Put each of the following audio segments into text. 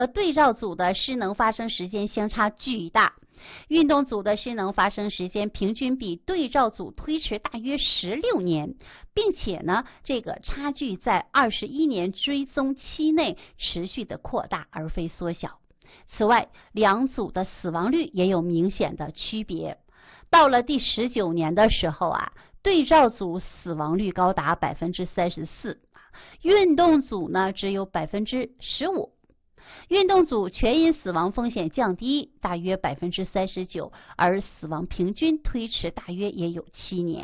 对照组的失能发生时间相差巨大，运动组的失能发生时间平均比对照组推迟大约16年，并且呢，这个差距在21年追踪期内持续的扩大，而非缩小。此外，两组的死亡率也有明显的区别。到了第19年的时候啊，对照组死亡率高达34%，运动组呢只有15%。运动组全因死亡风险降低，大约39%，而死亡平均推迟大约也有7年。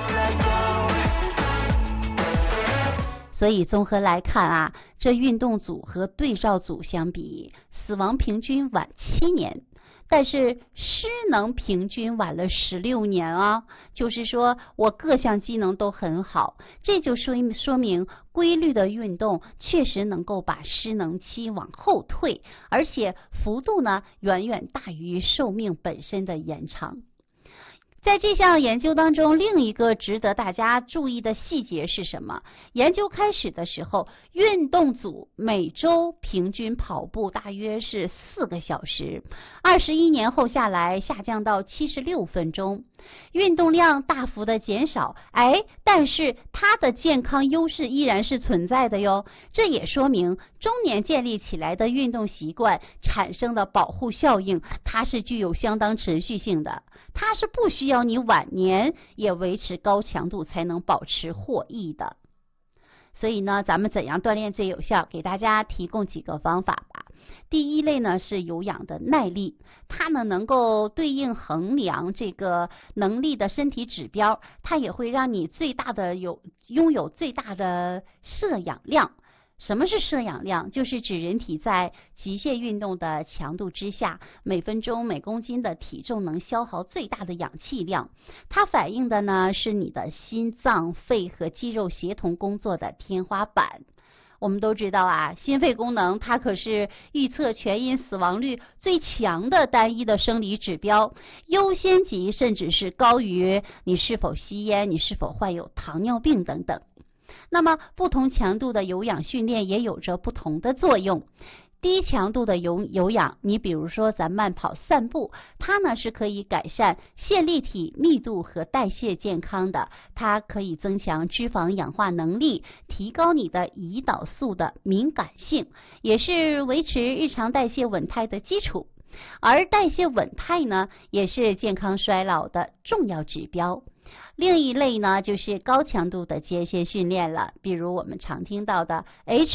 所以综合来看啊，这运动组和对照组相比，死亡平均晚7年。但是失能平均晚了16年啊，就是说我各项机能都很好，这就说明规律的运动确实能够把失能期往后退，而且幅度呢远远大于寿命本身的延长。在这项研究当中，另一个值得大家注意的细节是什么？研究开始的时候，运动组每周平均跑步大约是4个小时，21年后下来下降到76分钟，运动量大幅的减少，但是它的健康优势依然是存在的哟。这也说明中年建立起来的运动习惯产生的保护效应，它是具有相当持续性的，它是不需要你晚年也维持高强度才能保持获益的。所以呢，咱们怎样锻炼最有效？给大家提供几个方法吧。第一类呢是有氧的耐力，它呢能够对应衡量这个能力的身体指标，它也会让你拥有最大的摄氧量。什么是摄氧量？就是指人体在极限运动的强度之下，每分钟每公斤的体重能消耗最大的氧气量。它反映的呢是你的心脏、肺和肌肉协同工作的天花板。我们都知道啊，心肺功能它可是预测全因死亡率最强的单一的生理指标，优先级甚至是高于你是否吸烟、你是否患有糖尿病等等。那么不同强度的有氧训练也有着不同的作用。低强度的有氧，你比如说咱慢跑散步，它呢是可以改善线粒体密度和代谢健康的，它可以增强脂肪氧化能力，提高你的胰岛素的敏感性，也是维持日常代谢稳态的基础。而代谢稳态呢，也是健康衰老的重要指标。另一类呢，就是高强度的间歇训练了，比如我们常听到的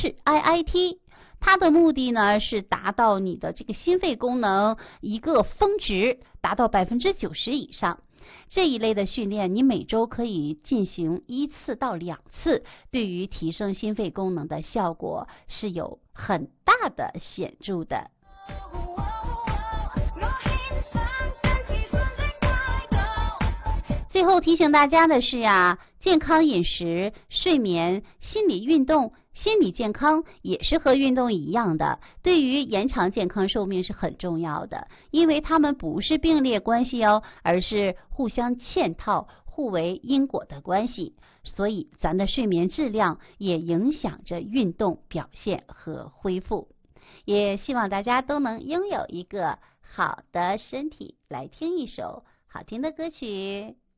HIIT， 它的目的呢是达到你的这个心肺功能一个峰值达到90%以上。这一类的训练，你每周可以进行1次到2次，对于提升心肺功能的效果是有很大的显著的。最后提醒大家的是健康饮食、睡眠、心理运动、心理健康也是和运动一样的，对于延长健康寿命是很重要的，因为它们不是并列关系哦，而是互相嵌套、互为因果的关系。所以咱的睡眠质量也影响着运动表现和恢复。也希望大家都能拥有一个好的身体。来听一首好听的歌曲。